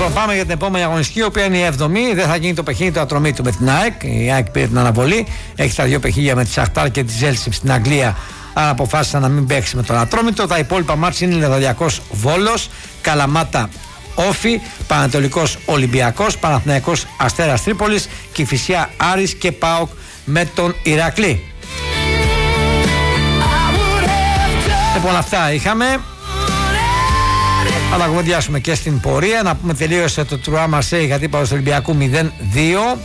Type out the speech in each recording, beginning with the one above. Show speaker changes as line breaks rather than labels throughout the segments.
Λοιπόν, πάμε για την επόμενη αγωνιστική, η οποία είναι η 7η. Δεν θα γίνει το παιχνίδι του Ατρομήτου με την ΑΕΚ. Η ΑΕΚ πήρε την αναβολή. Έχει τα δύο παιχνίδια με τη Σαχτάρ και τη Ζέλσι στην Αγγλία. Άρα αποφάσισα να μην παίξει με τον Ατρόμητο. Τα υπόλοιπα μάτς είναι Λεβαδιακός Βόλος, Καλαμάτα Όφη, Πανατολικός Ολυμπιακός, Παναθηναϊκός Αστέρας Τρίπολης, Κηφισιά Άρης και ΠΑΟΚ με τον Ηρακλή. Λοιπόν, αυτά είχαμε. Θα τα κουβεντιάσουμε και στην πορεία. Να πούμε τελείωσε το Τρουά Μαρσέη γιατί είπα στο Ολυμπιακού 0-2.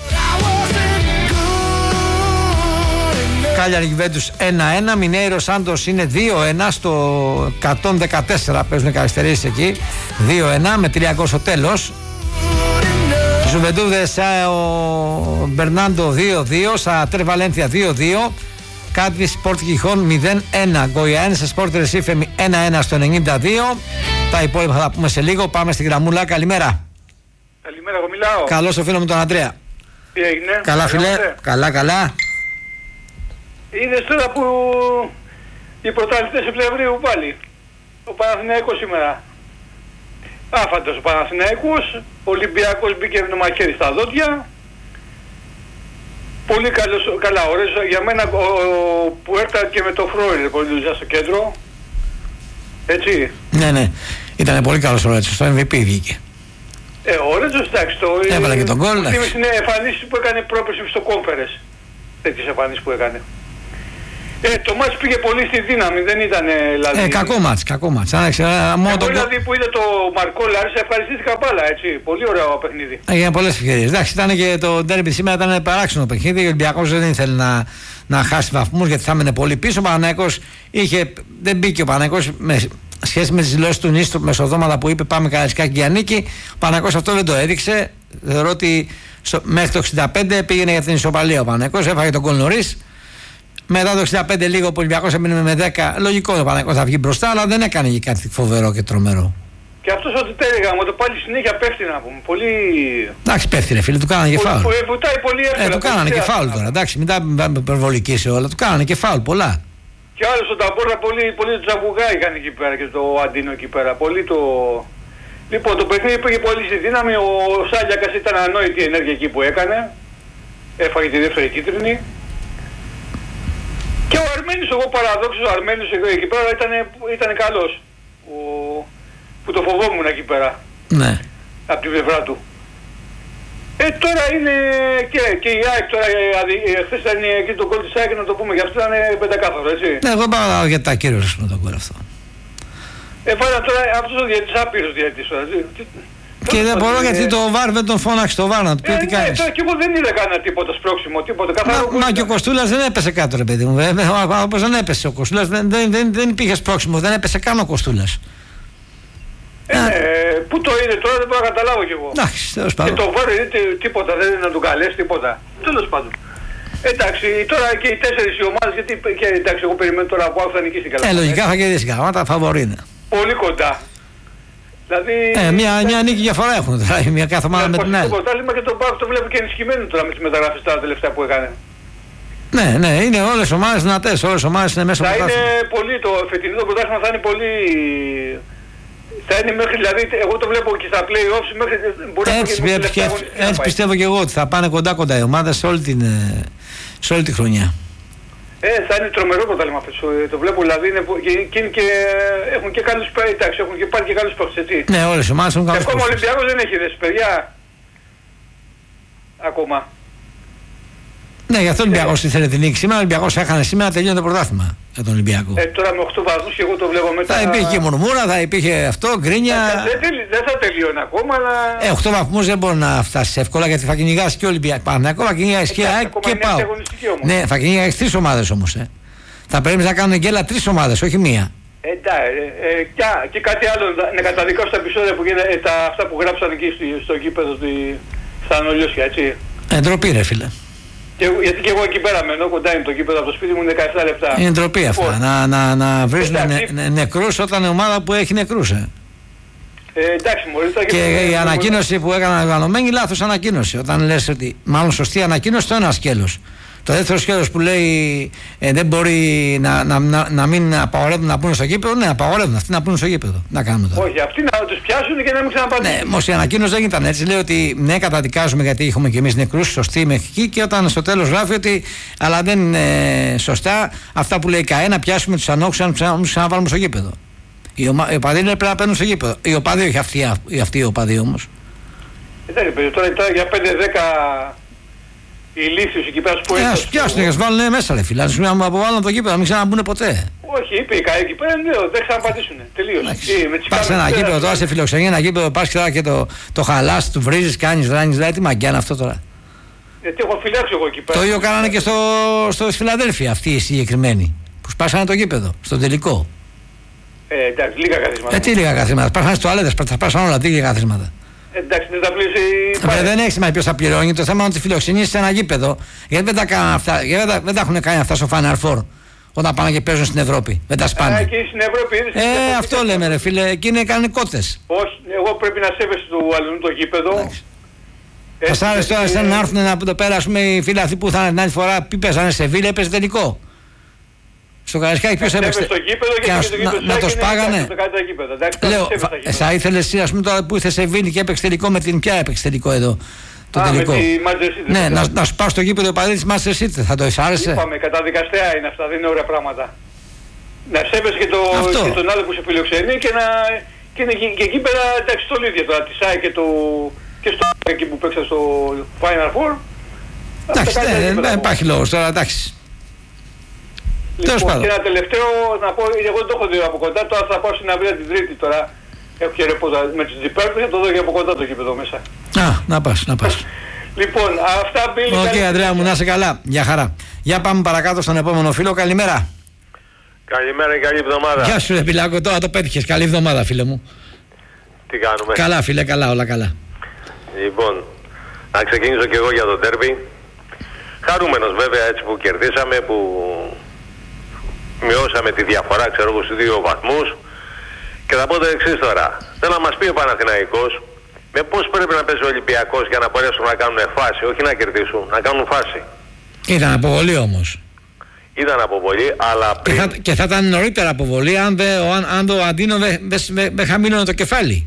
Κάλιαρη Γιουβέντους 1-1. Μινέιρο Σάντος είναι 2-1 στο 114. Παίζουν καθυστερήσεις εκεί. 2-1 με 3 γκολ στο τέλος. Ζουβεντούδες ο Μπερνάντο 2-2. Σατέρ Βαλένθια 2-2. Κάτβι Σπορτ Γιχόν 0-1. Γκοϊαένσε Σπορτ Ρεσίφε 1-1 στο 92. Τα υπόλοιπα θα τα πούμε σε λίγο. Πάμε στην γραμμούλα. Καλημέρα.
Καλημέρα, εγώ μιλάω.
Καλώς το φίλο μου τον Αντρέα.
Τι έγινε?
Καλά φίλε. Καλά.
Είδες τώρα που οι πρωταθλητές Σεπτεμβρίου πάλι. Ο Παναθηναϊκός σήμερα. Άφαντος ο Παναθηναϊκός. Ο Ολυμπιακός μπήκε με το μαχαίρι στα δόντια. Πολύ καλά ωραίος. Για μένα ο Πουέρτα και με το Φρόιλ πολύ δουλειά στο κέντρο. Έτσι.
Ναι. Ήταν πολύ καλός ο Ρέτσος. Στο MVP βγήκε.
Ο Ρέτσος εντάξει.
Έβαλε και τον γκολ.
Είναι εμφανίσεις που έκανε πρόπερση στο Κόμφερες. Τέτοιες εμφανίσεις που έκανε. Το μάτς πήγε πολύ στη δύναμη, δεν ήταν δηλαδή...
Κακό μάτς.
Δηλαδή που είδε το Μαρκό Λάρης, ευχαριστήθηκα πάλα, έτσι. Πολύ ωραίο παιχνίδι.
Έγιναν πολλές ευκαιρίες. Εντάξει, ήταν και το ντέρμπι σήμερα, ήταν παράξενο παιχνίδι. Ο Ολυμπιακός δεν ήθελε να χάσει βαθμούς γιατί θα έμενε πολύ πίσω. Ο Παναθηναϊκός δεν μπήκε ο Παναθηναϊκός με σχέση με τις δηλώσεις του Νίστρου μεσοδόματα που είπε πάμε Καραϊσκάκη για νίκη. Ο Παναθηναϊκός αυτό δεν το έδειξε. Θεωρώ ότι μέχρι το 65 πήγαινε για την ισοπαλία ο Παναθηναϊκός, έφαγε τον γκολ νωρίς. Μετά το 65 λίγο ο Ολυμπιακός έμεινε με 10. Λογικό ο Παναθηναϊκός θα βγει μπροστά, αλλά δεν έκανε και κάτι φοβερό και τρομερό. Και
αυτός ότι τέλεγα, μου το πάλι συνέχεια πέφτει να πούμε. Πολύ.
Εντάξει, πέφτει ρε φίλε, του κάνανε και φάουλ.
Βουτάει πολύ εύκολα.
Του κάνανε και φάουλ τώρα. Εντάξει, μην τα υπερβολική σε όλα. Του κάνανε και φάουλ πολλά.
Και άλλο ο Ταμπόρα πολύ το τζαμπουγκά είχαν εκεί πέρα και το Αντίνο εκεί πέρα. Πολύ το. Λοιπόν, το παιχνίδι πήγε πολύ στη δύναμη. Ο Σάλιακας ήταν ανόητη η ενέργεια εκεί που έκανε. Έφαγε τη δεύτερη κίτρινη. Και ο Αρμένης, εγώ παραδόξως, ο Αρμένης εκεί πέρα ήταν καλός. Που το φοβόμουν εκεί πέρα.
Ναι.
Από την πλευρά του. Τώρα είναι και η ΑΕΚ τώρα, χθες ήταν εκεί το γκολ της ΑΕΚ να το πούμε, γι' αυτό ήταν πεντακάθαρο, έτσι.
Ναι, εγώ πάω για τα κύριος με τον γκολ αυτό.
Βάλα τώρα αυτός ο διαιτητής, άπειρος διαιτητής τώρα.
Και δεν μπορώ γιατί το ΒΑΡ δεν τον φώναξε το ΒΑΡ να του πει τι κάνεις.
Τώρα και εγώ δεν είδα κανένα τίποτα σπρώξιμο, τίποτα καθαρό.
Μα και ο Κοστούλας δεν έπεσε κάτω ρε παιδί μου. Όπως δεν έπεσε ο Κοστούλας, δεν υπήρχε σπρώξιμο, δεν έπεσε καν ο Κοστούλας.
Πού το είναι τώρα δεν μπορώ να καταλάβω κι εγώ.
Εντάξει, τέλος πάντων.
Και το ΒΑΡ τίποτα, δεν είναι να του καλέσει τίποτα. Τέλος πάντων. Εντάξει, τώρα και οι 4 οι ομάδες, γιατί εντάξει, εγώ περιμένω τώρα από άκου θα νικήσει την Καλαμάτα.
Λογικά θα κερδίσει η Καλαμάτα, φαβορί είναι.
Πολύ κοντά. Δηλαδή.
Μια νίκη διαφορά έχουν τώρα, μια κάθε ομάδα με την άλλη.
Το πρωτάθλημα και τον ΠΑΟΚ το βλέπω και ενισχυμένο τώρα με τις μεταγραφές τα τελευταία που έκανε.
Ναι, είναι όλες οι ομάδες δυνατές, όλες οι ομάδες είναι μέσα από το
πρωτάθλημα. Θα είναι πολύ, το φετινό πρωτάθλημα θα είναι πολύ. Θα είναι μέχρι, δηλαδή, εγώ το βλέπω και στα play-offs μέχρι.
Έτσι πιστεύω και εγώ ότι θα πάνε κοντά οι ομάδες σε όλη τη χρονιά.
Θα είναι τρομερό πρωτάθλημα αυτό. Το βλέπω δηλαδή έχουν και καλούς παίκτες, έχουν και πάρει και καλούς παίκτες, έτσι.
Ναι, όλες οι ομάδες έχουν καλούς παίκτες.
Ακόμα ο Ολυμπιακός δεν έχει δέσει, παιδιά. Ακόμα.
Ναι, γι' αυτό ο Ολυμπιακός ήθελε την νίκη σήμερα. Ο Ολυμπιακός έχανε σήμερα, τελειώνει το πρωτάθλημα για τον Ολυμπιακό.
Τώρα με 8 βαθμούς και εγώ το βλέπω μετά.
Θα υπήρχε και μουρμούρα, θα υπήρχε αυτό, γκρίνια.
Δεν θα τελειώνει ακόμα, αλλά.
8 βαθμούς δεν μπορεί να φτάσει εύκολα γιατί θα κυνηγάσει και ο Ολυμπιακός. Παναθηναϊκό θα κυνηγάσει και ΑΕΚ και ΠΑΟΚ. Ναι, θα κυνηγάσει 3 ομάδες όμως. Θα πρέπει να κάνουν γκέλα 3 ομάδες, όχι μία.
Και κάτι άλλο, να καταδικάσω στα επεισόδια που γίνεται, αυτά που γράψαν εκεί στο γήπεδο στα Ανολιώσια, έτσι.
Ντροπή ρε φίλε.
Γιατί και εγώ εκεί πέρα μένω, κοντά είναι το γήπεδο από το σπίτι μου, είναι 17 λεπτά.
Είναι ντροπή αυτά. Να βρίζουν νεκρούς όταν είναι ομάδα που έχει νεκρούς.
Εντάξει, μόλις
και η ανακοίνωση που έκαναν οργανωμένοι, λάθος ανακοίνωση. Όταν λες ότι, μάλλον σωστή ανακοίνωση, το ένα σκέλος. Το δεύτερο σκέλος που λέει δεν μπορεί να μην απαγορεύουν να μπουν στο γήπεδο, ναι, απαγορεύουν αυτοί να μπουν στο γήπεδο. Να κάνουμε τώρα.
Όχι, αυτοί να τους πιάσουν και να μην ξαναπατήσουν.
Ναι, όμως η ανακοίνωση δεν ήταν έτσι. Λέει ότι ναι, καταδικάζουμε γιατί έχουμε και εμείς νεκρούς, σωστοί μέχρι εκεί, και όταν στο τέλος γράφει ότι αλλά δεν είναι σωστά αυτά που λέει ΚΑΕ, να πιάσουμε τους ανόχους να τους ξαναβάλουμε στο γήπεδο. Οι οπαδοί πρέπει να παίρνουν στο γήπεδο. Οι οπαδοί, όχι αυτοί οι οπαδοί όμως.
Εντάξει, τώρα για 5-10 ηλίθιους εκεί πέρα που
ας πιάσουν και ας βάλουν μέσα, ρε φίλε. Να μου αποβάλουν το γήπεδο, να μην ξαναμπούν ποτέ.
Όχι, είπε η ΚΑΕ εκεί πέρα, δεν ξαναπατήσουν. Τελείως.
Πας σε ένα γήπεδο τώρα, σε φιλοξενεί ένα γήπεδο, πας και το χαλάς, του βρίζεις, κάνεις, δράνεις, δηλαδή τι μαγκιά είναι αυτό τώρα.
Γιατί έχω φυλάξει εγώ εκεί πέρα.
Το ίδιο κάνανε και στο Φιλαδέλφια αυτοί οι συγκεκριμένοι. Που σπάσανε το γήπεδο, στο τελικό.
Εντάξει, λίγα καθίσματα.
Τι λίγα καθίσματα. Πάσανε στις τουαλέτες, θα πάσανε όλα, τι λίγα καθίσματα.
Εντάξει, δεν θα πλήσει.
Δεν έχει σημασία ποιος θα πληρώνει. Το θέμα είναι ότι φιλοξενείς σε ένα γήπεδο. Γιατί δεν τα κάνουν αυτά, δεν τα έχουν κάνει αυτά στο Final Four. Όταν πάνε και παίζουν στην Ευρώπη. Δεν τα σπάνε.
Εκεί στην Ευρώπη είδες.
Αυτό λέμε, ρε φίλε. Εκεί είναι κανονικότες.
Όχι, εγώ πρέπει να σέβεσαι του αλλού το γήπεδο.
Θα σ' άρεσε τώρα εσένα να έρθουν από εδώ πέρα, ας πούμε, οι φίλοι αυτοί που ήρθαν την άλλη φορά, που παίζανε σε Βίλε, έπαιζε τελικό. Στο Καραϊσκάκι ποιος έπαιξε.
Και
να το σπάγανε. Λέω, θα ήθελες εσύ, ας πούμε, τώρα που ήρθε σε Βίλη και έπαιξε τελικό με την ποια έπαιξε τελικό εδώ. Το τελικό. Ναι, να σπάσει το γήπεδο παδί της Manchester City, θα το άρεσε.
Είπαμε, καταδικαστέα είναι αυτά, δεν είναι ωραία πράγματα. Να σέβεσαι και τον άλλο που σε φιλοξενεί και είναι και εκεί πέρα, εντάξει, το ίδιο τώρα, τη ΣΑΕ και στο εκεί που παίξα στο Final Four.
Εντάξει, δεν υπάρχει λόγος τώρα, εντάξει.
Λοιπόν, και ένα τελευταίο να πω, εγώ δεν το έχω δει από κοντά, τώρα θα πάω στην αυλία την Τρίτη τώρα. Έχω και ρεπό με τις Τζιπέρπες, θα το δω και από κοντά το γήπεδο μέσα.
Να πας.
Λοιπόν, αυτά μπήκε.
Οκ, Ανδρέα μου, να είσαι καλά. Γεια χαρά. Για πάμε παρακάτω στον επόμενο φίλο. Καλημέρα.
Καλημέρα και καλή εβδομάδα.
Γεια σου, Πιλάκο, τώρα το πέτυχες. Καλή εβδομάδα, φίλε μου.
Τι κάνουμε?
Καλά, φίλε, καλά, όλα καλά.
Λοιπόν, να ξεκινήσω και εγώ για το ντέρμπι. Χαρούμενος βέβαια έτσι που κερδίσαμε, που μειώσαμε τη διαφορά, ξέρω εγώ, στους 2 βαθμούς. Και θα πω το εξής τώρα. Θέλω να μας πει ο Παναθηναϊκός με πώς πρέπει να παίζει ο Ολυμπιακός για να μπορέσουν να κάνουν φάση, όχι να κερδίσουν, να κάνουν φάση.
Ήταν αποβολή όμως.
Ήταν αποβολή, αλλά πριν...
Και θα ήταν νωρίτερα αποβολή αν το Αντίνο δεν χαμήλωνε το κεφάλι.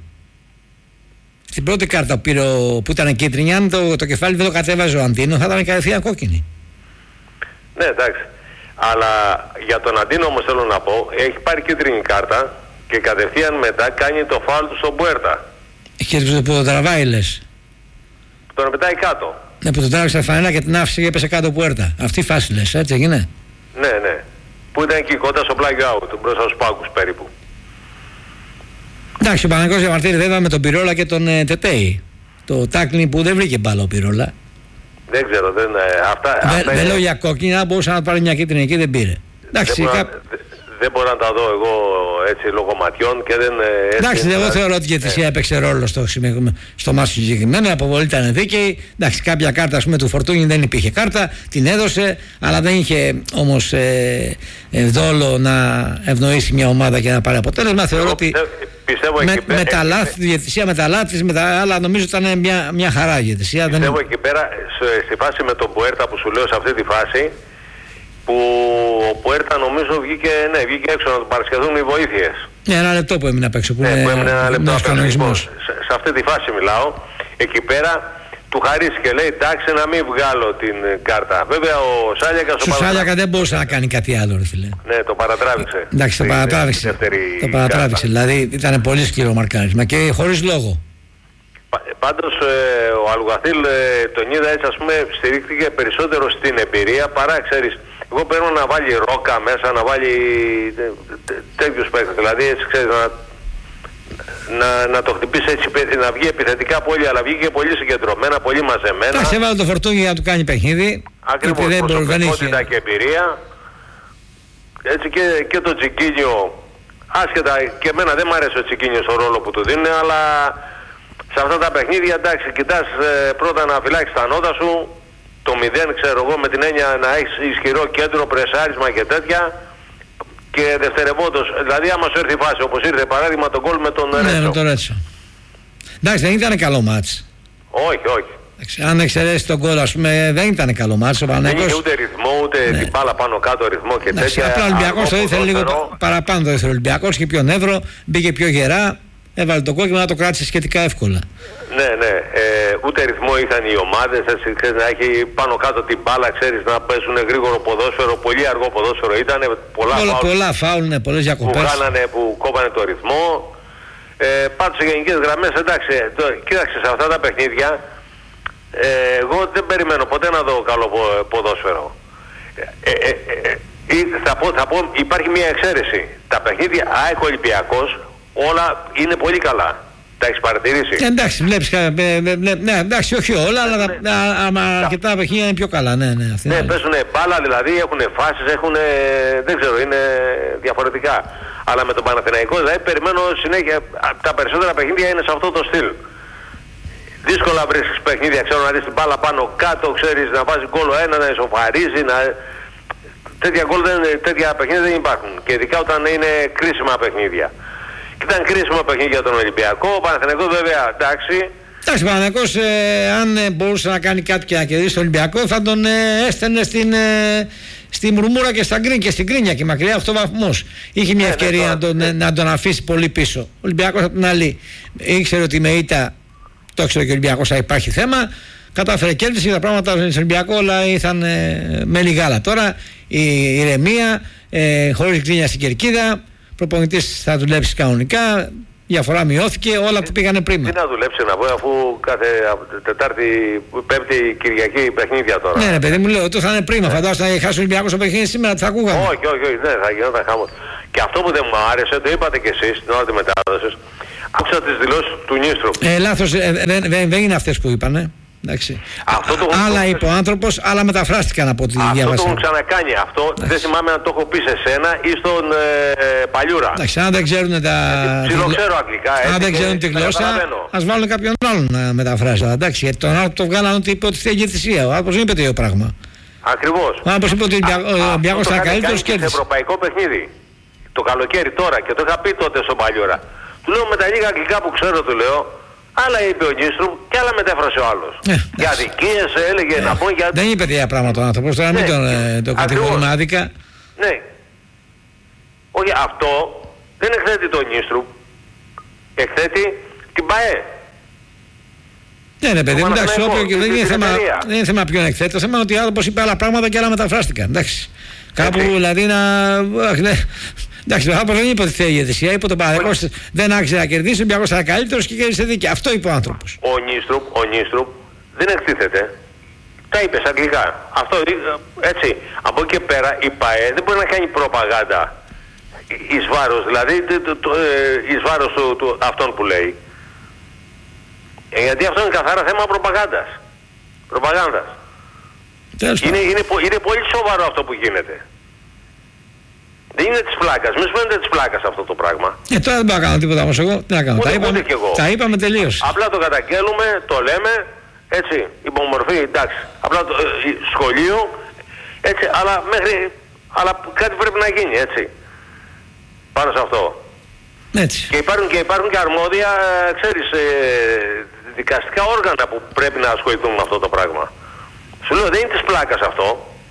Στην πρώτη κάρτα που ήταν κίτρινη, αν το κεφάλι δεν το κατέβαζε ο Αντίνο, θα ήταν κατευθείαν κόκκινη.
Ναι, εντάξει. Αλλά για τον Αντίνο όμως θέλω να πω, έχει πάρει κίτρινη κάρτα και κατευθείαν μετά κάνει το φάουλ του στον Πουέρτα.
Και που το τραβάει, λες.
Τον πετάει κάτω. Ναι,
που τον τράβηξε τα φανέλα και την άφησε και έπεσε κάτω Πουέρτα. Αυτή η φάση λες, έτσι έγινε.
Ναι. Που ήταν εκεί κοντά στο plug out, μπροστά στους πάγκους περίπου.
Εντάξει, ο Παναγιώτης διαμαρτύρεται βέβαια με τον Πυρόλα και τον Τετέι. Το τάκλινγκ που δεν βρήκε μπάλα ο Πυρόλα.
Δεν ξέρω,
δεν λέω για κόκκινα, μπορούσε να πάρει μια κίτρινη εκεί, δεν πήρε. Εντάξει,
δεν μπορώ να τα δω εγώ έτσι λόγω ματιών και δεν...
Εντάξει, εγώ θεωρώ ότι η διαιτησία έπαιξε ρόλο στο μάτι συγκεκριμένο, η αποβολή ήταν δίκαιη. Εντάξει, κάποια κάρτα, ας πούμε, του Φορτούνι δεν υπήρχε κάρτα, την έδωσε, αλλά δεν είχε όμως δόλο να ευνοήσει μια ομάδα και να πάρει αποτέλεσμα. Θεωρώ ότι με τα λάθη, η διαιτησία με τα λάθη, με τα άλλα, νομίζω ήταν μια χαρά η διαιτησία.
Πιστεύω εκεί πέρα, στη φάση με τον Πουέρτα που σου λέω, σε αυτή τη φάση, που ο Πουέρτα νομίζω βγήκε έξω να του παρασχεθούν οι βοήθειες.
Ναι, ένα λεπτό που έμεινε απ' έξω.
Που έμεινε ένα λεπτό απ' σε αυτή τη φάση μιλάω. Εκεί πέρα του χαρίστηκε, λέει εντάξει να μην βγάλω την κάρτα. Βέβαια ο Σάλιακας...
Σου Σάλιακα δεν μπορούσε να κάνει κάτι άλλο, ρε φίλε.
Ναι, το παρατράβηξε.
Εντάξει, το παρατράβηξε. Δηλαδή ήταν πολύ σκληρό μαρκάρισμα και χωρίς λόγο.
Πάντως ο Αλουγαθήλ τον είδα έτσι, ας πούμε, στηρίχθηκε περισσότερο στην εμπειρία παρά, ξέρεις, εγώ παίρνω να βάλει Ρόκα μέσα, να βάλει τέτοιους παίκτες, δηλαδή έτσι, ξέρεις, να το χτυπήσει έτσι, να βγει επιθετικά πολύ, αλλά βγήκε πολύ συγκεντρωμένα, πολύ μαζεμένα.
Εντάξει, έβαλε το Φορτούνι για να του κάνει παιχνίδι.
Ακριβώς, προσωπικότητα και εμπειρία. Έτσι και το Τσικίνιο, άσχετα, και εμένα δεν μου αρέσει ο Τσικίνιο στο ρόλο που του δίνουν, αλλά... Σε αυτά τα παιχνίδια, εντάξει, κοιτάς πρώτα να φυλάξεις τα νότα σου, το 0, ξέρω εγώ, με την έννοια να έχεις ισχυρό κέντρο, πρεσάρισμα και τέτοια, και δευτερευόντως, δηλαδή άμα σου έρθει η φάση, όπως ήρθε παράδειγμα τον γκολ με τον Ρέτσο.
Ναι, με τον Ρέτσο. Εντάξει, δεν ήταν καλό μάτς.
Όχι.
Αν εξαιρέσει τον γκολ, ας πούμε, δεν ήταν καλό μάτσο.
Δεν είχε ούτε ρυθμό, ούτε την μπάλα πάνω κάτω ρυθμό και τέτοια.
Απλά ο Ολυμπιακός το ήθελε λίγο παραπάνω. Το ήθελε ο Ολυμπιακός και πιο νεύρο, μπήκε πιο γερά, έβαλε το κόκκινο, να το κράτησε σχετικά εύκολα.
Ναι, ούτε ρυθμό είχαν οι ομάδες, να έχει πάνω κάτω την μπάλα, ξέρεις, να παίζουν γρήγορο ποδόσφαιρο, πολύ αργό ποδόσφαιρο ήταν,
πολλά φάουλ, ναι, πολλές διακοπές.
Που κόβανε το ρυθμό. Πάντως σε γενικές γραμμές, εντάξει, κοίταξε σε αυτά τα παιχνίδια, εγώ δεν περιμένω ποτέ να δω καλό ποδόσφαιρο. Θα πω, υπάρχει μια εξαίρεση. Τα παιχνίδια ΑΕΚ Ολυμπιακός όλα είναι πολύ καλά. Τα έχεις παρατηρήσει?
Εντάξει, βλέπεις, ναι, εντάξει, όχι όλα, αλλά αρκετά παιχνίδια είναι πιο καλά. Ναι,
παίζουν μπάλα, δηλαδή έχουν φάσεις, δεν ξέρω, είναι διαφορετικά. Αλλά με τον Παναθηναϊκό, δηλαδή περιμένω συνέχεια, τα περισσότερα παιχνίδια είναι σε αυτό το στυλ. Δύσκολα βρίσκεις παιχνίδια, ξέρω, να δεις την μπάλα πάνω κάτω, ξέρεις, να βάζει γκολ ο ένα, να ισοφαρίζει, τέτοια παιχνίδια δεν υπάρχουν. Και ειδικά όταν είναι κρίσιμα παιχνίδια. Και ήταν κρίσιμα παιχνίδια για τον Ολυμπιακό, ο Παναθηναϊκός βέβαια, εντάξει.
Εντάξει, ο Παναθηναϊκός αν μπορούσε να κάνει κάτι και να κερδίσει τον Ολυμπιακό, θα τον έστελνε στη Μουρμούρα και στην Κρίνια και μακριά 8 βαθμούς. Είχε μια ευκαιρία να τον αφήσει πολύ πίσω. Ο Ολυμπιακός από την άλλη ήξερε ότι με ήττα, το ήξερε και ο Ολυμπιακός θα υπάρχει θέμα. Κατάφερε, κέρδισε και τα πράγματα στον Ολυμπιακό όλα ήρθαν με λιγάλα. Τώρα η ηρεμία, χωρίς Κρίνια στην κερκίδα, προπονητής θα δουλέψει κανονικά. Διαφορά μειώθηκε, όλα του πήγανε πρίμα.
Τι να δουλέψει να πω, αφού κάθε Τετάρτη, Πέμπτη, Κυριακή παιχνίδια τώρα.
Ναι, παιδί μου, λέω ότι θα είναι πρίμα. Φαντάζομαι να χάσει ο Ολυμπιακός το παιχνίδι σήμερα, τι θα ακούγαμε.
Όχι, δεν θα γινόταν χάμος. Και αυτό που δεν μου άρεσε, το είπατε κι εσείς την ώρα τη μετάδοση, άκουσα τις δηλώσεις του Νίστρου.
Λάθος, δεν είναι αυτές που είπανε. Άλλα είπε ο άνθρωπος, άλλα μεταφράστηκαν από τη διάβαση.
Αυτό το έχουν ξανακάνει. Αυτό δεν θυμάμαι να το έχω πει σε σένα ή στον Παλιούρα.
Εντάξει, αν δεν ξέρουν
ψιλοξέρω αγγλικά.
Αν δεν ξέρουν τη γλώσσα, ας βάλουν κάποιον άλλον να μεταφράσει. Εντάξει, γιατί τον άνθρωπο το βγάλανε ότι είπε ότι θέλει θυσία. Ο άνθρωπος δεν είπε το ίδιο πράγμα.
Ακριβώς.
Ο άνθρωπος είπε ότι ο Ολυμπιακός ήταν καλύτερος και
σε ευρωπαϊκό παιχνίδι. Το καλοκαίρι τώρα και το είχα πει τότε στον Παλιούρα. Του λέω με τα λίγα αγγλικά που ξέρω, του λέω. Άλλα είπε ο Νίστρου και άλλα μετέφρασε ο άλλος. Για αδικίες έλεγε να πω για...
Δεν είπε τέτοια πράγματα ο άνθρωπος, τώρα μην τον κατηγορούμε άδικα.
Ναι. Όχι, αυτό δεν εκθέτει τον Νίστρου. Εκθέτει την ΠΑΕ.
Ναι, παιδί, εντάξει, δεν είναι θέμα ποιον εκθέτει. Το θέμα είναι ότι ο άνθρωπος είπε άλλα πράγματα και άλλα μεταφράστηκαν. Εντάξει. Κάπου δηλαδή να... Εντάξει, ο άνθρωπος δεν είπε ότι θέλει η διαιτησία, είπε ότι ο Παναθηναϊκός δεν άξιζε να κερδίσει, ο Ολυμπιακός ήταν καλύτερος και κέρδισε δίκαια. Αυτό είπε ο άνθρωπος.
Ο Νίστρου δεν εκτίθεται. Τα είπε αγγλικά. Αυτό έτσι. Από εκεί και πέρα η ΠΑΕ δεν μπορεί να κάνει προπαγάνδα εις βάρος, δηλαδή εις βάρος αυτών που λέει. Γιατί αυτό είναι καθαρά θέμα προπαγάνδας. Είναι πολύ σοβαρό αυτό που γίνεται. Δεν είναι της πλάκας. Μην σου φαίνεται της πλάκας αυτό το πράγμα.
Τώρα δεν μπορώ να κάνω τίποτα όμως εγώ. Τι να κάνω. Τα είπαμε τελείως.
Απλά το καταγγέλουμε, το λέμε, έτσι, υπομορφή, εντάξει. Απλά το σχολείο, έτσι, αλλά κάτι πρέπει να γίνει, έτσι. Πάνω σε αυτό.
Έτσι.
Και υπάρχουν και αρμόδια, ξέρεις, δικαστικά όργανα που πρέπει να ασχοληθούν με αυτό το πράγμα. Σου λέω, δεν είναι της πλάκας αυτό.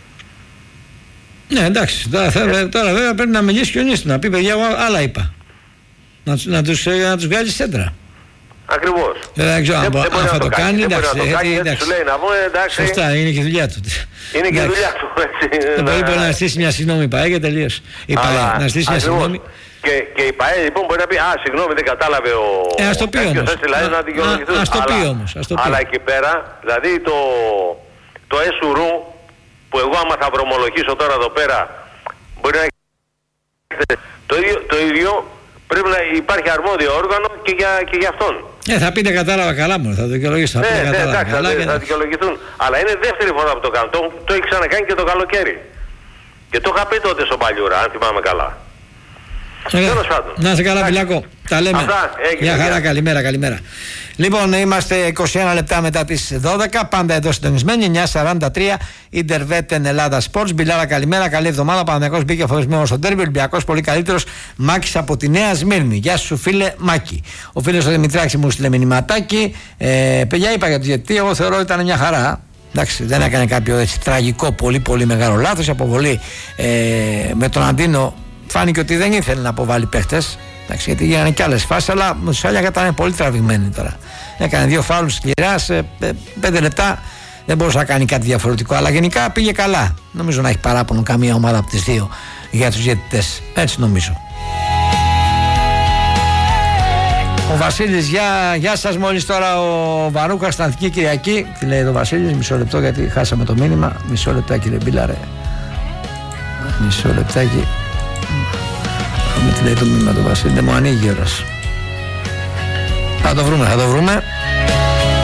Ναι, εντάξει, τώρα βέβαια πρέπει να μιλήσει και ο Νίστρου, να πει παιδιά, άλλα είπα. Να τους βγάλει σέντρα.
Ακριβώς.
Δεν ξέρω αν θα το κάνει, εντάξει.
Σου λέει να πω, εντάξει.
Σωστά, είναι και η δουλειά του.
Είναι και η δουλειά του, έτσι.
Δεν μπορεί να στήσει μια συγγνώμη η ΠΑΕ και τελείως. Να στήσει μια συγγνώμη.
Και η ΠΑΕ λοιπόν μπορεί να πει, συγγνώμη, δεν κατάλαβε ο...
Ας το πει όμως. Ας το πει όμως.
Αλλά εκεί πέρα, δηλαδή το ΕΣΟΥΡΟΥ, που εγώ άμα θα βρωμολογήσω τώρα εδώ πέρα, μπορεί να έχει το ίδιο, πρέπει να υπάρχει αρμόδιο όργανο και για αυτόν.
Θα πείτε κατάλαβα καλά μου, θα το δικαιολογήσω.
Ναι, εντάξει, θα δικαιολογηθούν. Αλλά είναι δεύτερη φορά που το κάνουν. Το έχει ξανακάνει και το καλοκαίρι. Και το είχα πει τότε στον Παλιούρα, αν θυμάμαι καλά.
Να είσαι καλά, Πιλάκο. Τα λέμε.
Αυτά,
Μια χαρά, καλημέρα. Λοιπόν, είμαστε 21 λεπτά μετά τις 12. Πάντα εδώ συντονισμένοι. 9:43 Ιντερβέτεν Ελλάδα Sports. Μπιλάρα, καλημέρα. Καλή εβδομάδα. Παναθηναϊκός μπήκε φοβισμένος στο ντέρμπι. Ολυμπιακός πολύ καλύτερος. Μάκης από τη Νέα Σμύρνη. Γεια σου, φίλε Μάκη. Ο φίλος ο Δημητράκης μου στείλε μηνυματάκι. Παιδιά, είπα για το γιατί. Εγώ θεωρώ ότι ήταν μια χαρά. Εντάξει, δεν έκανε κάποιο έτσι τραγικό, πολύ μεγάλο λάθος. Η αποβολή με τον Αντίνο φάνηκε ότι δεν ήθελε να αποβάλει παίχτες. Εντάξει, γιατί γίνανε και άλλες φάσεις, αλλά ο Σάλια ήταν πολύ τραβηγμένη τώρα. Έκανε 2 φάουλς σκληρά σε 5 λεπτά. Δεν μπορούσε να κάνει κάτι διαφορετικό. Αλλά γενικά πήγε καλά. Νομίζω να έχει παράπονο καμία ομάδα από τις δύο για τους διαιτητές. Έτσι νομίζω. Ο Βασίλης, γεια σας. Μόλις τώρα ο Βαρούχας στην Αθηνική Κυριακή. Τι λέει εδώ ο Βασίλης, μισό λεπτό γιατί χάσαμε το μήνυμα. Μισό λεπτάκι, ρε Μπίλαρε. Μισό λεπτάκι. Τι λέει το μήνυμα του Βασίλη, δεν μου ανοίγει ώρας. Θα το βρούμε.